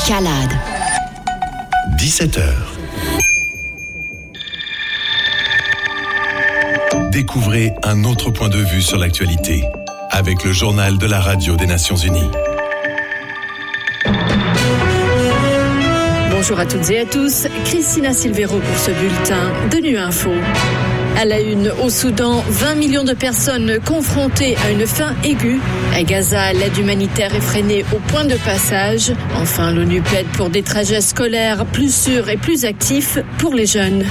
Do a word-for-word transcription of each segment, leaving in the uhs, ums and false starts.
Calade. dix-sept heures. Découvrez un autre point de vue sur l'actualité avec le journal de la radio des Nations Unies. Bonjour à toutes et à tous, Christina Silvero pour ce bulletin de Nu Info. À la une, au Soudan, vingt millions de personnes confrontées à une faim aiguë. À Gaza, l'aide humanitaire est freinée au point de passage. Enfin, l'ONU plaide pour des trajets scolaires plus sûrs et plus actifs pour les jeunes.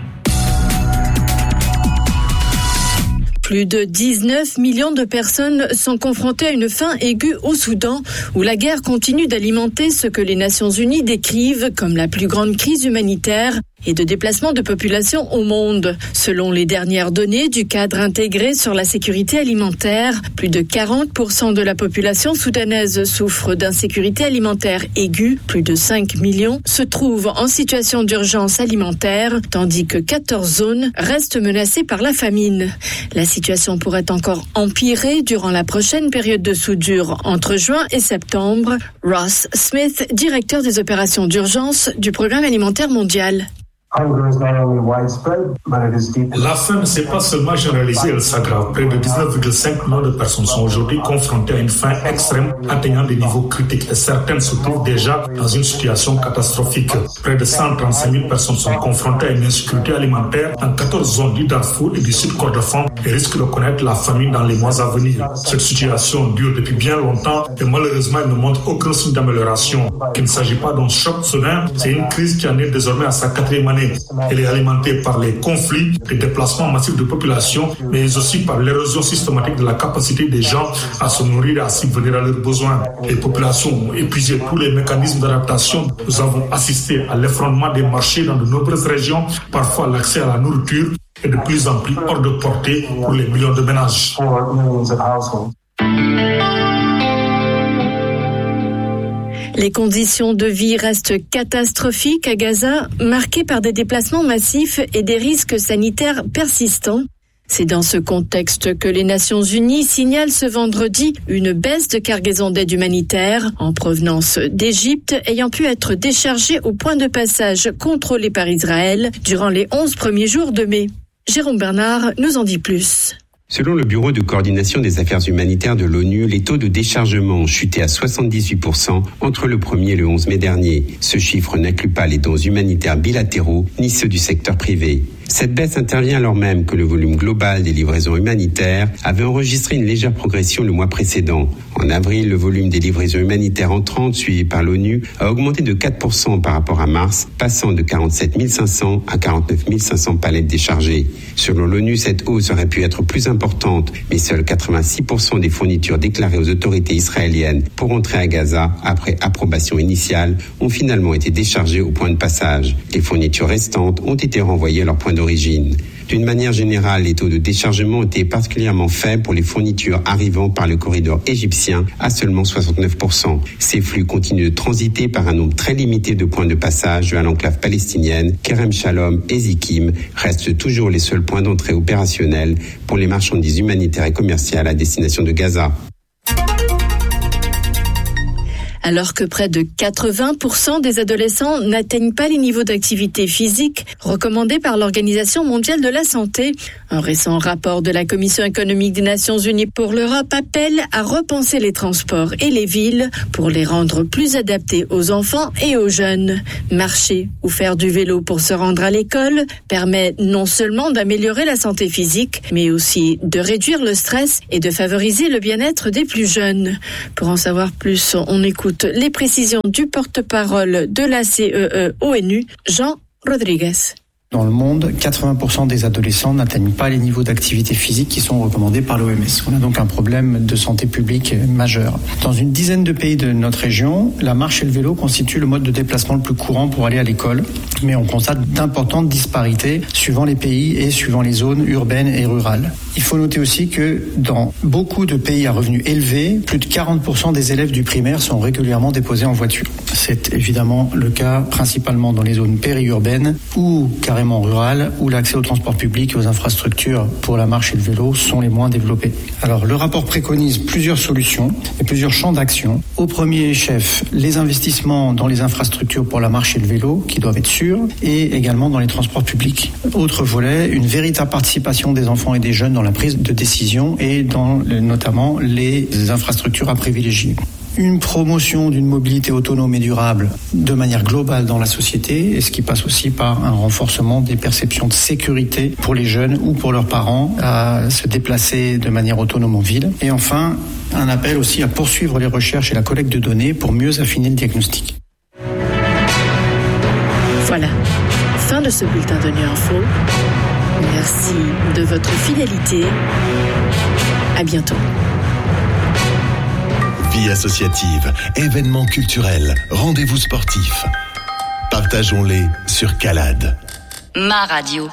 Plus de dix-neuf millions de personnes sont confrontées à une faim aiguë au Soudan, où la guerre continue d'alimenter ce que les Nations Unies décrivent comme la plus grande crise humanitaire et de déplacement de population au monde. Selon les dernières données du cadre intégré sur la sécurité alimentaire, plus de quarante pour cent de la population soudanaise souffre d'insécurité alimentaire aiguë. Plus de cinq millions se trouvent en situation d'urgence alimentaire, tandis que quatorze zones restent menacées par la famine. La situation pourrait encore empirer durant la prochaine période de soudure entre juin et septembre. Ross Smith, directeur des opérations d'urgence du Programme alimentaire mondial. La faim ne s'est pas seulement généralisée, elle s'aggrave. Près de dix-neuf virgule cinq millions de personnes sont aujourd'hui confrontées à une faim extrême, atteignant des niveaux critiques, et certaines se trouvent déjà dans une situation catastrophique. Près de cent trente-cinq mille personnes sont confrontées à une insécurité alimentaire dans quatorze zones du Darfour et du Sud Kordofan et risquent de connaître la famine dans les mois à venir. Cette situation dure depuis bien longtemps et malheureusement elle ne montre aucun signe d'amélioration. Qu'il ne s'agit pas d'un choc soudain, c'est une crise qui en est désormais à sa quatrième année. Elle est alimentée par les conflits, les déplacements massifs de population, mais aussi par l'érosion systématique de la capacité des gens à se nourrir et à subvenir à leurs besoins. Les populations ont épuisé tous les mécanismes d'adaptation. Nous avons assisté à l'effondrement des marchés dans de nombreuses régions. Parfois, l'accès à la nourriture est de plus en plus hors de portée pour les millions de ménages. Les conditions de vie restent catastrophiques à Gaza, marquées par des déplacements massifs et des risques sanitaires persistants. C'est dans ce contexte que les Nations Unies signalent ce vendredi une baisse de cargaison d'aide humanitaire en provenance d'Égypte ayant pu être déchargée au point de passage contrôlé par Israël durant les onze premiers jours de mai. Jérôme Bernard nous en dit plus. Selon le Bureau de coordination des affaires humanitaires de l'ONU, les taux de déchargement ont chuté à soixante-dix-huit pour cent entre le premier et le onze mai dernier. Ce chiffre n'inclut pas les dons humanitaires bilatéraux ni ceux du secteur privé. Cette baisse intervient alors même que le volume global des livraisons humanitaires avait enregistré une légère progression le mois précédent. En avril, le volume des livraisons humanitaires entrantes suivies par l'ONU a augmenté de quatre pour cent par rapport à mars, passant de quarante-sept mille cinq cents à quarante-neuf mille cinq cents palettes déchargées. Selon l'ONU, cette hausse aurait pu être plus importante, mais seuls quatre-vingt-six pour cent des fournitures déclarées aux autorités israéliennes pour entrer à Gaza après approbation initiale ont finalement été déchargées au point de passage. Les fournitures restantes ont été renvoyées à leur point d'origine. D'une manière générale, les taux de déchargement étaient particulièrement faibles pour les fournitures arrivant par le corridor égyptien à seulement soixante-neuf pour cent. Ces flux continuent de transiter par un nombre très limité de points de passage vers l'enclave palestinienne. Kerem Shalom et Zikim restent toujours les seuls points d'entrée opérationnels pour les marchandises humanitaires et commerciales à destination de Gaza. Alors que près de quatre-vingts pour cent des adolescents n'atteignent pas les niveaux d'activité physique recommandés par l'Organisation mondiale de la santé, un récent rapport de la Commission économique des Nations Unies pour l'Europe appelle à repenser les transports et les villes pour les rendre plus adaptés aux enfants et aux jeunes. Marcher ou faire du vélo pour se rendre à l'école permet non seulement d'améliorer la santé physique, mais aussi de réduire le stress et de favoriser le bien-être des plus jeunes. Pour en savoir plus, on écoute les précisions du porte-parole de la C E E O N U, Jean Rodriguez. Dans le monde, quatre-vingts pour cent des adolescents n'atteignent pas les niveaux d'activité physique qui sont recommandés par l'O M S. On a donc un problème de santé publique majeur. Dans une dizaine de pays de notre région, la marche et le vélo constituent le mode de déplacement le plus courant pour aller à l'école. Mais on constate d'importantes disparités suivant les pays et suivant les zones urbaines et rurales. Il faut noter aussi que dans beaucoup de pays à revenus élevés, plus de quarante pour cent des élèves du primaire sont régulièrement déposés en voiture. C'est évidemment le cas principalement dans les zones périurbaines où carrément carrément rurales, où l'accès aux transports publics et aux infrastructures pour la marche et le vélo sont les moins développés. Alors, le rapport préconise plusieurs solutions et plusieurs champs d'action. Au premier chef, les investissements dans les infrastructures pour la marche et le vélo, qui doivent être sûrs, et également dans les transports publics. Autre volet, une véritable participation des enfants et des jeunes dans la prise de décision et dans notamment les infrastructures à privilégier. Une promotion d'une mobilité autonome et durable de manière globale dans la société, et ce qui passe aussi par un renforcement des perceptions de sécurité pour les jeunes ou pour leurs parents à se déplacer de manière autonome en ville. Et enfin, un appel aussi à poursuivre les recherches et la collecte de données pour mieux affiner le diagnostic. Voilà, fin de ce bulletin de Nu Info. Merci de votre fidélité. À bientôt. Vie associative, événements culturels, rendez-vous sportifs. Partageons-les sur Calade. Ma radio.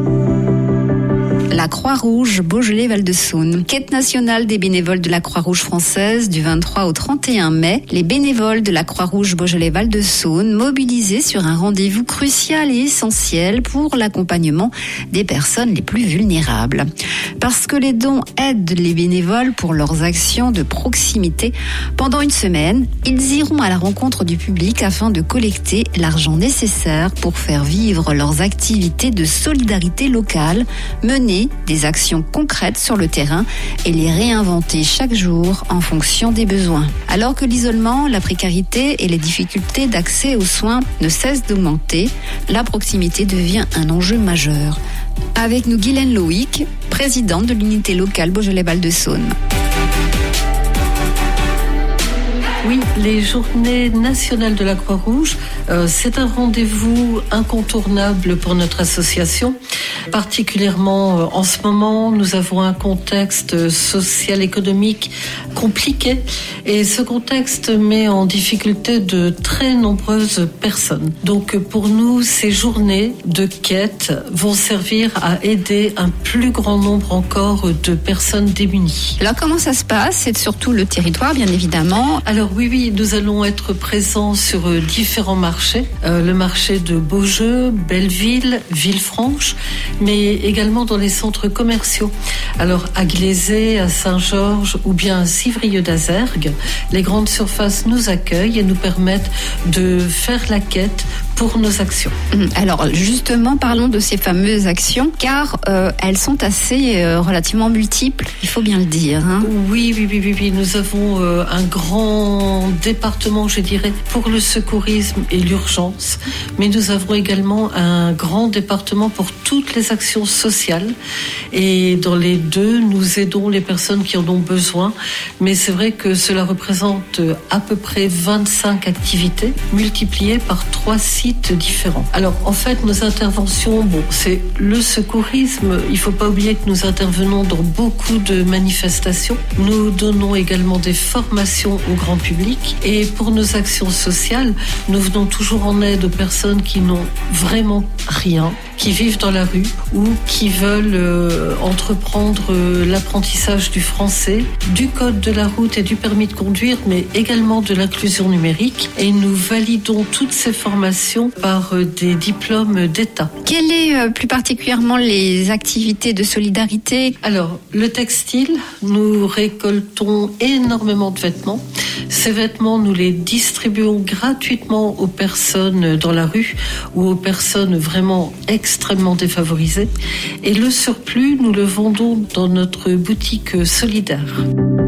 La Croix-Rouge Beaujolais-Val-de-Saône. Quête nationale des bénévoles de la Croix-Rouge française du vingt-trois au trente et un mai. Les bénévoles de la Croix-Rouge Beaujolais-Val-de-Saône mobilisés sur un rendez-vous crucial et essentiel pour l'accompagnement des personnes les plus vulnérables. Parce que les dons aident les bénévoles pour leurs actions de proximité. Pendant une semaine, ils iront à la rencontre du public afin de collecter l'argent nécessaire pour faire vivre leurs activités de solidarité locale, mener des actions concrètes sur le terrain et les réinventer chaque jour en fonction des besoins. Alors que l'isolement, la précarité et les difficultés d'accès aux soins ne cessent d'augmenter, la proximité devient un enjeu majeur. Avec nous, Guylaine Loïc, présidente de l'unité locale Beaujolais-Val-de-Saône. Oui, les journées nationales de la Croix-Rouge, euh, c'est un rendez-vous incontournable pour notre association. Particulièrement euh, en ce moment, nous avons un contexte social, économique compliqué et ce contexte met en difficulté de très nombreuses personnes. Donc pour nous, ces journées de quête vont servir à aider un plus grand nombre encore de personnes démunies. Alors comment ça se passe? C'est surtout le territoire, bien évidemment. Alors oui, oui, nous allons être présents sur différents marchés. Euh, le marché de Beaujeu, Belleville, Villefranche, mais également dans les centres commerciaux. Alors à Glazé, à Saint-Georges ou bien à Civrieux-d'Azergues, les grandes surfaces nous accueillent et nous permettent de faire la quête pour nos actions. Alors justement, parlons de ces fameuses actions, car euh, elles sont assez euh, relativement multiples, il faut bien le dire. Hein. Oui, oui, oui, oui, oui. Nous avons euh, un grand département, je dirais, pour le secourisme et l'urgence, mais nous avons également un grand département pour toutes les actions sociales. Et dans les deux, nous aidons les personnes qui en ont besoin, mais c'est vrai que cela représente à peu près vingt-cinq activités multipliées par trois sites différents. Alors en fait, nos interventions, bon, c'est le secourisme. Il ne faut pas oublier que nous intervenons dans beaucoup de manifestations. Nous donnons également des formations au grand public. Et pour nos actions sociales, nous venons toujours en aide aux personnes qui n'ont vraiment rien, qui vivent dans la rue ou qui veulent euh, entreprendre euh, l'apprentissage du français, du code de la route et du permis de conduire, mais également de l'inclusion numérique. Et nous validons toutes ces formations par euh, des diplômes d'État. Quelles sont euh, plus particulièrement les activités de solidarité? Alors, le textile, nous récoltons énormément de vêtements. Ces vêtements, nous les distribuons gratuitement aux personnes dans la rue ou aux personnes vraiment extrêmement défavorisées. Et le surplus, nous le vendons dans notre boutique solidaire.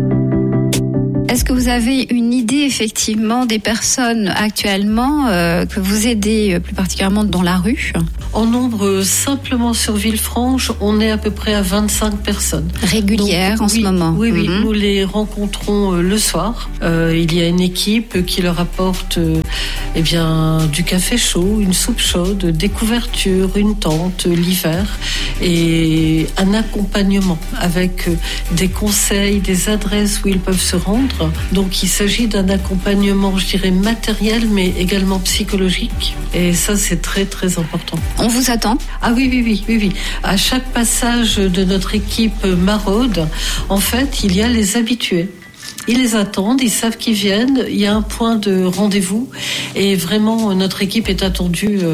Est-ce que vous avez une idée effectivement des personnes actuellement euh, que vous aidez plus particulièrement dans la rue? En nombre, simplement sur Villefranche, on est à peu près à vingt-cinq personnes. Régulières en oui, ce moment? Oui, oui, mm-hmm. Nous les rencontrons le soir. Euh, il y a une équipe qui leur apporte euh, eh bien, du café chaud, une soupe chaude, des couvertures, une tente l'hiver et un accompagnement avec des conseils, des adresses où ils peuvent se rendre. Donc il s'agit d'un accompagnement, je dirais, matériel, mais également psychologique. Et ça, c'est très, très important. On vous attend? Ah oui, oui, oui, oui, oui. À chaque passage de notre équipe maraude, en fait, il y a les habitués. Ils les attendent, ils savent qu'ils viennent, il y a un point de rendez-vous et vraiment notre équipe est attendue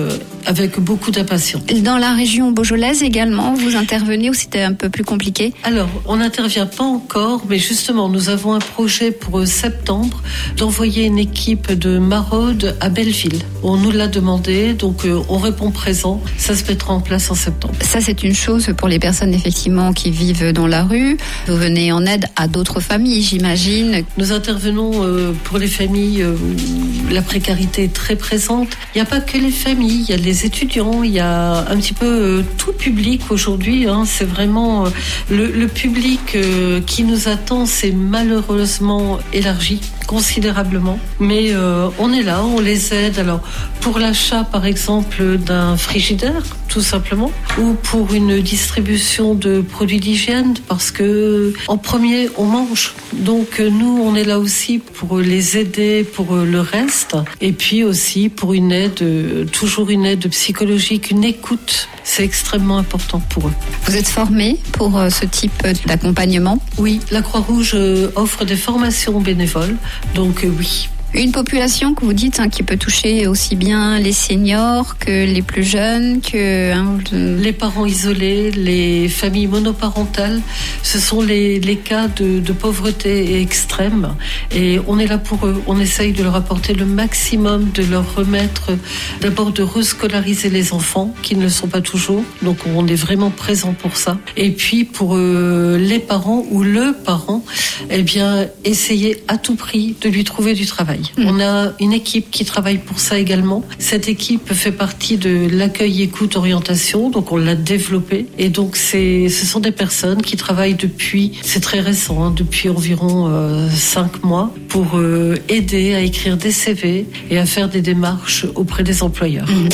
avec beaucoup d'impatience. Dans la région beaujolaise également, vous intervenez ou c'était un peu plus compliqué? Alors, on n'intervient pas encore, mais justement, nous avons un projet pour septembre d'envoyer une équipe de maraude à Belleville. On nous l'a demandé, donc euh, on répond présent. Ça se mettra en place en septembre. Ça, c'est une chose pour les personnes effectivement qui vivent dans la rue. Vous venez en aide à d'autres familles, j'imagine. Nous intervenons euh, pour les familles euh, où la précarité est très présente. Il n'y a pas que les familles, il y a les étudiants, il y a un petit peu euh, tout public aujourd'hui. Hein. C'est vraiment euh, le, le public euh, qui nous attend, c'est malheureusement élargi considérablement, mais euh, on est là, on les aide. Alors pour l'achat par exemple d'un frigidaire, tout simplement, ou pour une distribution de produits d'hygiène, parce que en premier on mange. Donc nous on est là aussi pour les aider pour le reste, et puis aussi pour une aide, toujours une aide psychologique, une écoute. C'est extrêmement important pour eux. Vous êtes formé pour ce type d'accompagnement? Oui, la Croix-Rouge offre des formations bénévoles, donc euh, oui. Une population que vous dites hein, qui peut toucher aussi bien les seniors que les plus jeunes, que hein, les parents isolés, les familles monoparentales. Ce sont les, les cas de, de pauvreté extrême, et on est là pour eux. On essaye de leur apporter le maximum, de leur remettre, d'abord de rescolariser les enfants qui ne le sont pas toujours. Donc on est vraiment présent pour ça. Et puis pour euh, les parents ou le parent, eh bien essayer à tout prix de lui trouver du travail. On a une équipe qui travaille pour ça également. Cette équipe fait partie de l'accueil, écoute, orientation, donc on l'a développée. Et donc c'est, ce sont des personnes qui travaillent depuis, c'est très récent, hein, depuis environ euh, cinq mois, pour euh, aider à écrire des C V et à faire des démarches auprès des employeurs. Mmh.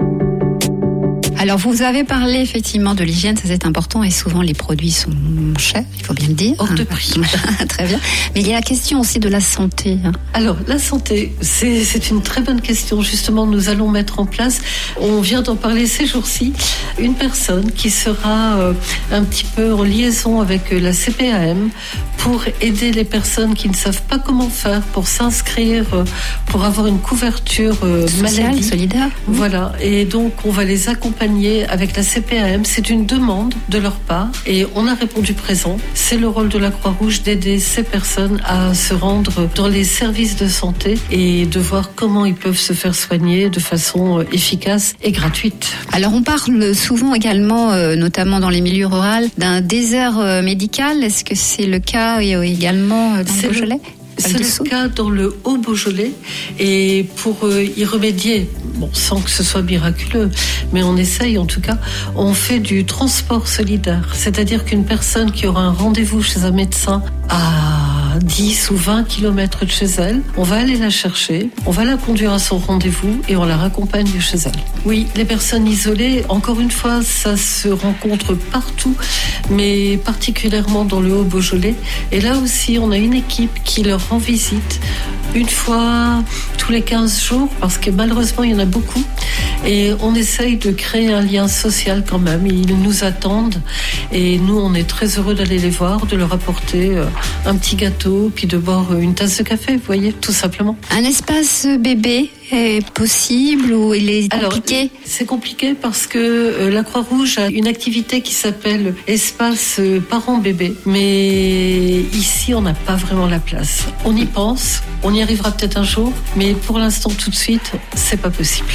Alors, vous avez parlé effectivement de l'hygiène, ça c'est important, et souvent les produits sont chers, il faut bien le dire. Hors de prix. Très bien. Mais il y a la question aussi de la santé. Alors, la santé, c'est, c'est une très bonne question. Justement, nous allons mettre en place, on vient d'en parler ces jours-ci, une personne qui sera euh, un petit peu en liaison avec la C P A M pour aider les personnes qui ne savent pas comment faire pour s'inscrire, euh, pour avoir une couverture euh, sociale, maladie. Solidaire. Voilà. Et donc, on va les accompagner avec la C P A M. C'est une demande de leur part et on a répondu présent. C'est le rôle de la Croix-Rouge d'aider ces personnes à se rendre dans les services de santé et de voir comment ils peuvent se faire soigner de façon efficace et gratuite. Alors on parle souvent également, euh, notamment dans les milieux ruraux, d'un désert euh, médical. Est-ce que c'est le cas euh, également dans le Beaujolais ? C'est le cas dans le Haut-Beaujolais, et pour euh, y remédier, bon, sans que ce soit miraculeux, mais on essaye en tout cas, on fait du transport solidaire. C'est-à-dire qu'une personne qui aura un rendez-vous chez un médecin à dix ou vingt kilomètres de chez elle, on va aller la chercher, on va la conduire à son rendez-vous et on la raccompagne chez elle. Oui, les personnes isolées, encore une fois, ça se rencontre partout, mais particulièrement dans le Haut-Beaujolais. Et là aussi, on a une équipe qui leur rend visite une fois tous les quinze jours, parce que malheureusement, il y en a beaucoup. Et on essaye de créer un lien social quand même. Ils nous attendent et nous, on est très heureux d'aller les voir, de leur apporter un petit gâteau, puis de boire une tasse de café, vous voyez, tout simplement. Un espace bébé est possible ou il est compliqué? Alors, c'est compliqué parce que euh, la Croix-Rouge a une activité qui s'appelle espace euh, parents-bébés, mais ici on n'a pas vraiment la place. On y pense, on y arrivera peut-être un jour, mais pour l'instant tout de suite, c'est pas possible.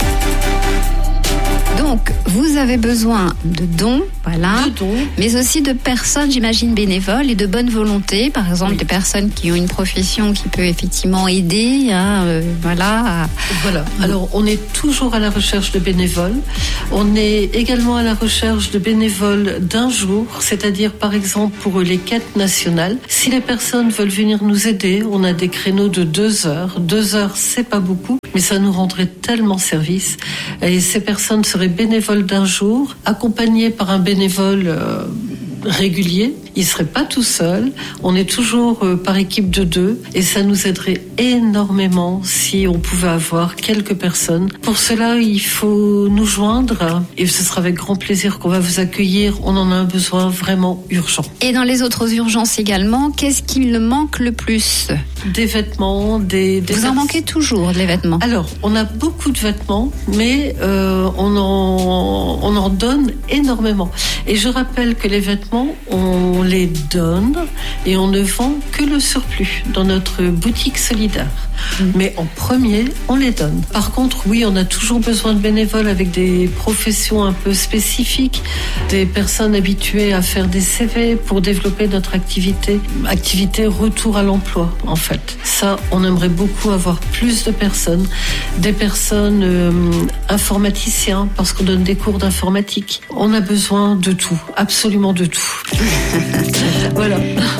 Donc, vous avez besoin de dons, voilà, de dons, mais aussi de personnes, j'imagine, bénévoles et de bonne volonté. Par exemple, oui. Des personnes qui ont une profession qui peut effectivement aider, hein, euh, voilà. À... Voilà. Alors, on est toujours à la recherche de bénévoles. On est également à la recherche de bénévoles d'un jour, c'est-à-dire, par exemple, pour les quêtes nationales. Si les personnes veulent venir nous aider, on a des créneaux de deux heures. Deux heures, c'est pas beaucoup, mais ça nous rendrait tellement service. Et ces personnes seraient bénévoles d'un jour, accompagnés par un bénévole euh, régulier. Il ne serait pas tout seul. On est toujours euh, par équipe de deux et ça nous aiderait énormément si on pouvait avoir quelques personnes. Pour cela, il faut nous joindre et ce sera avec grand plaisir qu'on va vous accueillir. On en a un besoin vraiment urgent. Et dans les autres urgences également, qu'est-ce qu'il manque le plus ? Des vêtements, des... des vous en manquez toujours, des vêtements ? Alors, on a beaucoup de vêtements, mais euh, on, en, on en donne énormément. Et je rappelle que les vêtements, on les donne et on ne vend que le surplus dans notre boutique solidaire. Mmh. Mais en premier, on les donne. Par contre, oui, on a toujours besoin de bénévoles avec des professions un peu spécifiques, des personnes habituées à faire des C V pour développer notre activité, activité retour à l'emploi, en fait. Ça, on aimerait beaucoup avoir plus de personnes, des personnes euh, informaticiens, parce qu'on donne des cours d'informatique. On a besoin de tout, absolument de tout. Voilà.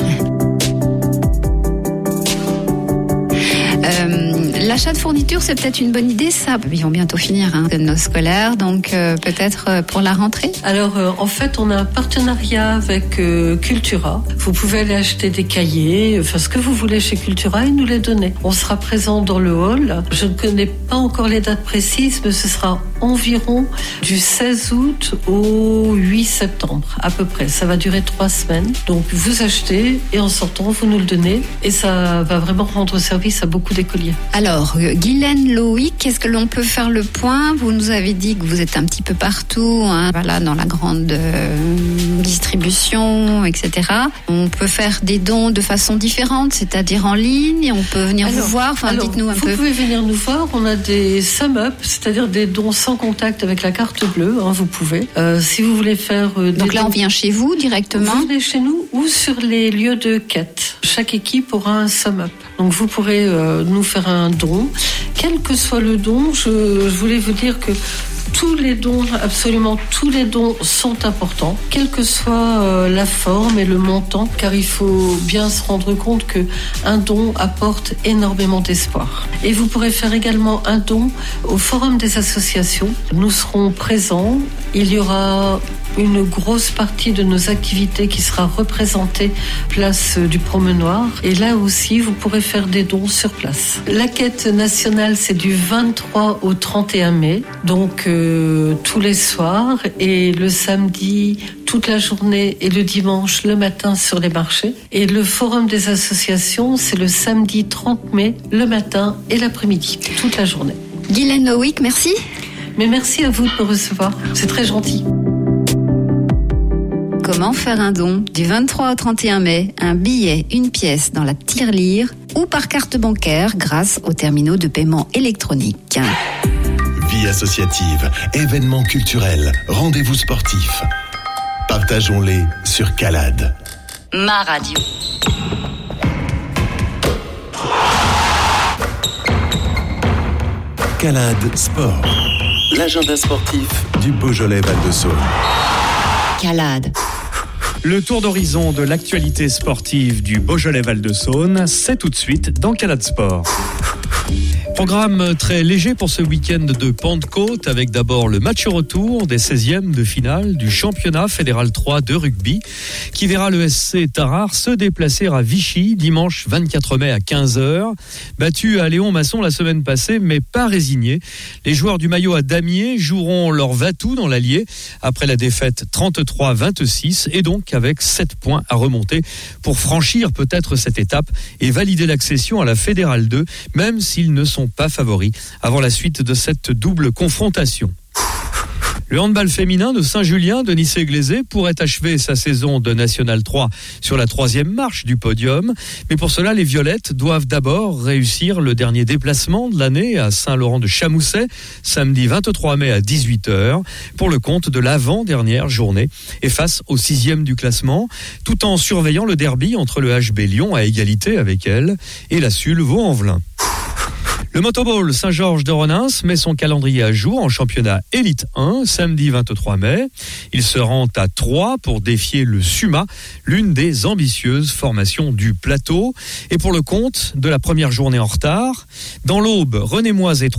Euh, l'achat de fournitures, c'est peut-être une bonne idée, ça. Ils vont bientôt finir hein, nos scolaires, donc euh, peut-être euh, pour la rentrée. Alors, euh, en fait, on a un partenariat avec euh, Cultura. Vous pouvez aller acheter des cahiers, enfin ce que vous voulez chez Cultura et nous les donner. On sera présent dans le hall. Je ne connais pas encore les dates précises, mais ce sera environ du seize août au huit septembre, à peu près. Ça va durer trois semaines. Donc, vous achetez et en sortant, vous nous le donnez et ça va vraiment rendre service à beaucoup d'écoliers. Alors, Guylaine Loïc, est-ce que l'on peut faire le point ? Vous nous avez dit que vous êtes un petit peu partout, hein, voilà, dans la grande euh, distribution, et cetera. On peut faire des dons de façon différente, c'est-à-dire en ligne, on peut venir alors, vous voir, enfin, alors, dites-nous un vous peu. Vous pouvez venir nous voir, on a des sum-up, c'est-à-dire des dons sans contact avec la carte bleue, hein, vous pouvez. Euh, si vous voulez faire... Euh, Donc là, dons, on vient chez vous directement ? Vous venez chez nous ou sur les lieux de quête. Chaque équipe aura un sum-up. Donc vous pourrez euh, nous faire un don. Quel que soit le don, je, je voulais vous dire que tous les dons, absolument tous les dons sont importants, quelle que soit euh, la forme et le montant, car il faut bien se rendre compte qu'un don apporte énormément d'espoir. Et vous pourrez faire également un don au Forum des associations. Nous serons présents. Il y aura une grosse partie de nos activités qui sera représentée place du Promenoir. Et là aussi, vous pourrez faire des dons sur place. La quête nationale, c'est du vingt-trois au trente et un mai, donc euh, tous les soirs, et le samedi, toute la journée, et le dimanche, le matin sur les marchés. Et le Forum des associations, c'est le samedi trente mai, le matin et l'après-midi, toute la journée. Guylaine Loïc, merci. Mais merci à vous de me recevoir, c'est très gentil. Comment faire un don du vingt-trois au trente et un mai, un billet, une pièce dans la tirelire ou par carte bancaire grâce aux terminaux de paiement électronique. Vie associative, événements culturels, rendez-vous sportifs. Partageons-les sur Calade. Ma radio. Calade Sport. L'agenda sportif du Beaujolais Val-de-Saône. Calade. Le tour d'horizon de l'actualité sportive du Beaujolais Val-de-Saône, c'est tout de suite dans Calade Sport. Programme très léger pour ce week-end de Pentecôte, avec d'abord le match retour des seizièmes de finale du championnat fédéral trois de rugby, qui verra le S C Tarare se déplacer à Vichy dimanche vingt-quatre mai à quinze heures. Battu à Léon-Masson la semaine passée, mais pas résigné. Les joueurs du maillot à damier joueront leur va-tout dans l'Allier après la défaite trente-trois vingt-six, et donc avec sept points à remonter pour franchir peut-être cette étape et valider l'accession à la fédérale deux, même s'ils ne sont pas favoris avant la suite de cette double confrontation. Le handball féminin de Saint-Julien, Denis Séglézé, pourrait achever sa saison de National trois sur la troisième marche du podium. Mais pour cela, les Violettes doivent d'abord réussir le dernier déplacement de l'année à Saint-Laurent-de-Chamousset, samedi vingt-trois mai à dix-huit heures, pour le compte de l'avant-dernière journée, et face au sixième du classement, tout en surveillant le derby entre le H B Lyon à égalité avec elle et la Sul Vaux-en-Velin. Le Motoball Saint-Georges de Renins met son calendrier à jour en championnat Élite un, samedi vingt-trois mai. Il se rend à Troyes pour défier le Suma, l'une des ambitieuses formations du plateau. Et pour le compte de la première journée en retard, dans l'Aube, René Moise et